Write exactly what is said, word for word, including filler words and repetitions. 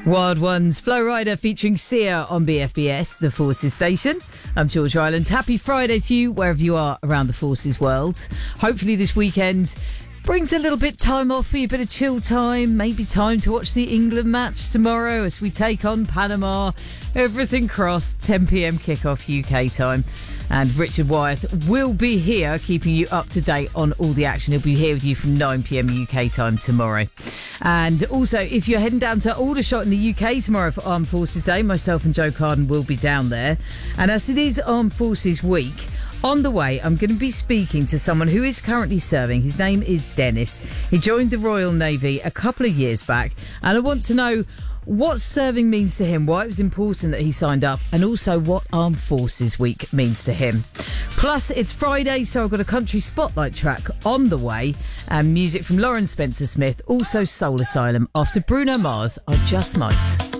Wild Ones, Flow Rider featuring Sia on B F B S, the Forces station. I'm George Ryland. Happy Friday to you, wherever you are around the Forces world. Hopefully this weekend brings a little bit time off for you, a bit of chill time, maybe time to watch the England match tomorrow as we take on Panama. Everything crossed, ten p.m. kickoff U K time. And Richard Wyeth will be here keeping you up to date on all the action. He'll be here with you from nine p.m. U K time tomorrow. And also, if you're heading down to Aldershot in the U K tomorrow for Armed Forces Day, myself and Joe Carden will be down there. And as it is Armed Forces Week, on the way, I'm going to be speaking to someone who is currently serving. His name is Dennis. He joined the Royal Navy a couple of years back, and I want to know what serving means to him, why it was important that he signed up, and also what Armed Forces Week means to him. Plus, it's Friday, so I've got a country spotlight track on the way, and music from Lauren Spencer Smith, also Soul Asylum, after Bruno Mars, I Just Might.